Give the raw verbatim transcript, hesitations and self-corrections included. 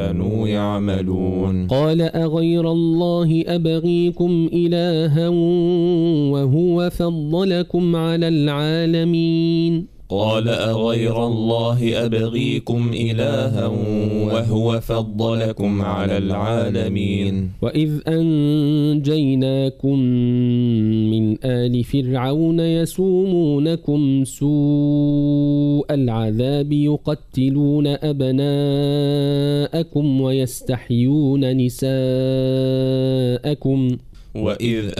كانوا يعملون. قال أغير الله أبغيكم إلها وهو فضلكم على العالمين. قال أغير الله أبغيكم إلها وهو فضلكم على العالمين. وإذ أنجيناكم من آل فرعون يسومونكم سوء العذاب يقتلون أبناءكم ويستحيون نساءكم وإذ